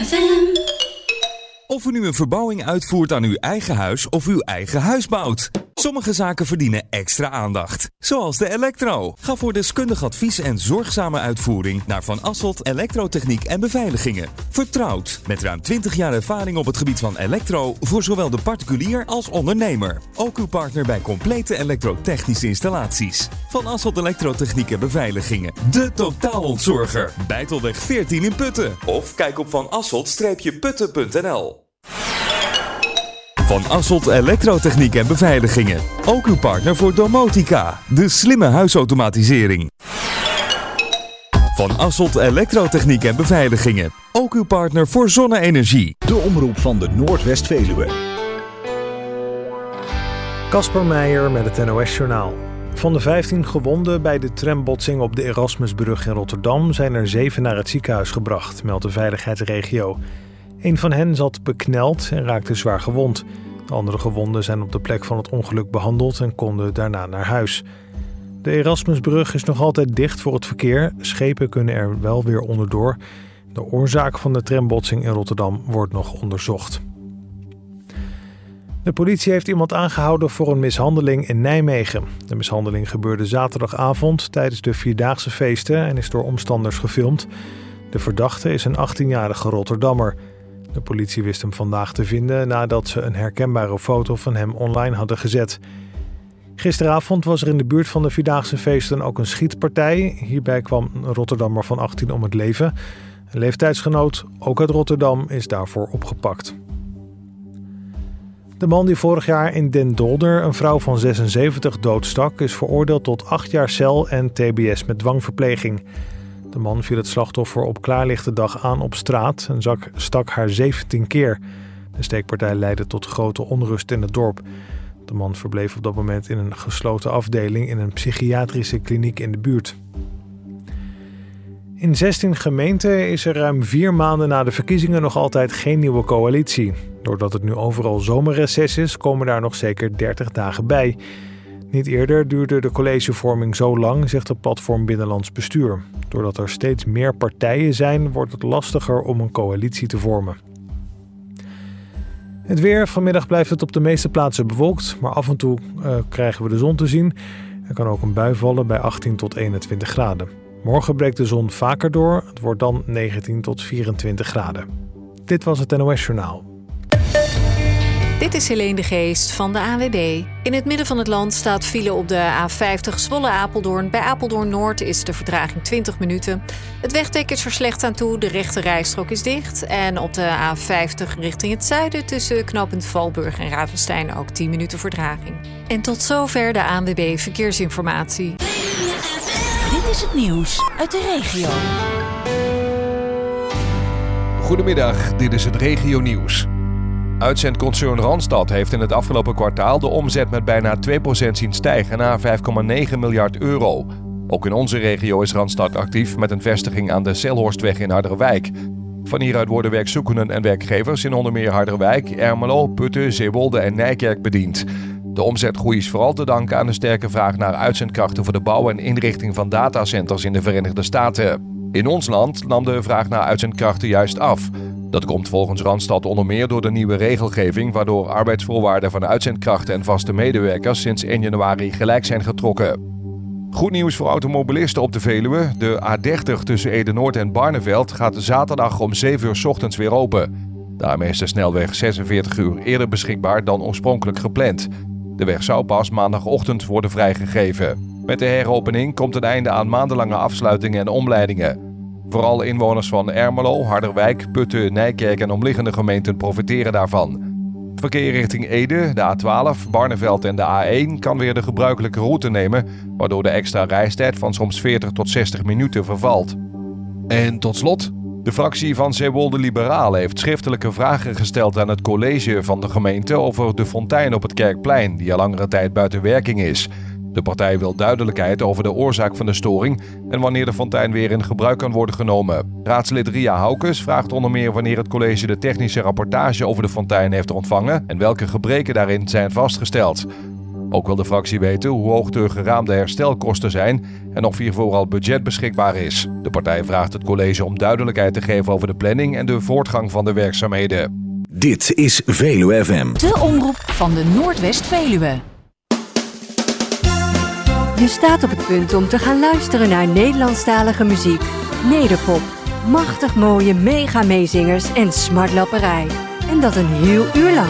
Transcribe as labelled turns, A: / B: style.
A: FM.
B: Of u nu een verbouwing uitvoert aan uw eigen huis of uw eigen huis bouwt. Sommige zaken verdienen extra aandacht. Zoals de elektro. Ga voor deskundig advies en zorgzame uitvoering naar Van Asselt Elektrotechniek en Beveiligingen. Vertrouwd. Met ruim 20 jaar ervaring op het gebied van elektro voor zowel de particulier als ondernemer. Ook uw partner bij complete elektrotechnische installaties. Van Asselt Elektrotechniek en Beveiligingen. De totaalontzorger. Bijtelweg 14 in Putten. Of kijk op vanasselt-putten.nl. Van Asselt Elektrotechniek en Beveiligingen. Ook uw partner voor domotica, de slimme huisautomatisering. Van Asselt Elektrotechniek en Beveiligingen. Ook uw partner voor zonne-energie.
C: De omroep van de Noordwest-Veluwe.
D: Casper Meijer met het NOS-journaal. Van de 15 gewonden bij de trambotsing op de Erasmusbrug in Rotterdam zijn er 7 naar het ziekenhuis gebracht, meldt de veiligheidsregio. Een van hen zat bekneld en raakte zwaar gewond. De andere gewonden zijn op de plek van het ongeluk behandeld en konden daarna naar huis. De Erasmusbrug is nog altijd dicht voor het verkeer. Schepen kunnen er wel weer onderdoor. De oorzaak van de trambotsing in Rotterdam wordt nog onderzocht. De politie heeft iemand aangehouden voor een mishandeling in Nijmegen. De mishandeling gebeurde zaterdagavond tijdens de Vierdaagse feesten en is door omstanders gefilmd. De verdachte is een 18-jarige Rotterdammer. De politie wist hem vandaag te vinden nadat ze een herkenbare foto van hem online hadden gezet. Gisteravond was er in de buurt van de Vierdaagse feesten ook een schietpartij. Hierbij kwam een Rotterdammer van 18 om het leven. Een leeftijdsgenoot, ook uit Rotterdam, is daarvoor opgepakt. De man die vorig jaar in Den Dolder een vrouw van 76 doodstak, is veroordeeld tot 8 jaar cel en tbs met dwangverpleging. De man viel het slachtoffer op klaarlichte dag aan op straat en stak haar 17 keer. De steekpartij leidde tot grote onrust in het dorp. De man verbleef op dat moment in een gesloten afdeling in een psychiatrische kliniek in de buurt. In 16 gemeenten is er ruim 4 maanden na de verkiezingen nog altijd geen nieuwe coalitie. Doordat het nu overal zomerreces is, komen daar nog zeker 30 dagen bij. Niet eerder duurde de collegevorming zo lang, zegt het platform Binnenlands Bestuur. Doordat er steeds meer partijen zijn, wordt het lastiger om een coalitie te vormen. Het weer. Vanmiddag blijft het op de meeste plaatsen bewolkt, maar af en toe krijgen we de zon te zien. Er kan ook een bui vallen bij 18 tot 21 graden. Morgen breekt de zon vaker door. Het wordt dan 19 tot 24 graden. Dit was het NOS Journaal.
E: Dit is Helene de Geest van de ANWB. In het midden van het land staat file op de A50 Zwolle-Apeldoorn. Bij Apeldoorn Noord is de vertraging 20 minuten. Het wegdek is er slecht aan toe, de rechte rijstrook is dicht. En op de A50 richting het zuiden tussen knooppunt Valburg en Ravenstein ook 10 minuten vertraging. En tot zover de ANWB Verkeersinformatie.
A: Dit is het nieuws uit de regio.
F: Goedemiddag, dit is het regionieuws. Uitzendconcern Randstad heeft in het afgelopen kwartaal de omzet met bijna 2% zien stijgen naar 5,9 miljard euro. Ook in onze regio is Randstad actief met een vestiging aan de Selhorstweg in Harderwijk. Van hieruit worden werkzoekenden en werkgevers in onder meer Harderwijk, Ermelo, Putten, Zeewolde en Nijkerk bediend. De omzetgroei is vooral te danken aan de sterke vraag naar uitzendkrachten voor de bouw en inrichting van datacenters in de Verenigde Staten. In ons land nam de vraag naar uitzendkrachten juist af. Dat komt volgens Randstad onder meer door de nieuwe regelgeving, waardoor arbeidsvoorwaarden van uitzendkrachten en vaste medewerkers sinds 1 januari gelijk zijn getrokken. Goed nieuws voor automobilisten op de Veluwe. De A30 tussen Ede-Noord en Barneveld gaat zaterdag om 7 uur 's ochtends weer open. Daarmee is de snelweg 46 uur eerder beschikbaar dan oorspronkelijk gepland. De weg zou pas maandagochtend worden vrijgegeven. Met de heropening komt het einde aan maandenlange afsluitingen en omleidingen. Vooral inwoners van Ermelo, Harderwijk, Putten, Nijkerk en omliggende gemeenten profiteren daarvan. Verkeer richting Ede, de A12, Barneveld en de A1 kan weer de gebruikelijke route nemen, waardoor de extra reistijd van soms 40 tot 60 minuten vervalt. En tot slot, de fractie van Zeewolde Liberalen heeft schriftelijke vragen gesteld aan het college van de gemeente over de fontein op het Kerkplein, die al langere tijd buiten werking is. De partij wil duidelijkheid over de oorzaak van de storing en wanneer de fontein weer in gebruik kan worden genomen. Raadslid Ria Haukes vraagt onder meer wanneer het college de technische rapportage over de fontein heeft ontvangen en welke gebreken daarin zijn vastgesteld. Ook wil de fractie weten hoe hoog de geraamde herstelkosten zijn en of hier vooral budget beschikbaar is. De partij vraagt het college om duidelijkheid te geven over de planning en de voortgang van de werkzaamheden.
C: Dit is Veluwe FM.
A: De omroep van de Noordwest-Veluwe.
G: Je staat op het punt om te gaan luisteren naar Nederlandstalige muziek. Nederpop, machtig mooie mega-meezingers en smartlapperij. En dat een heel uur lang.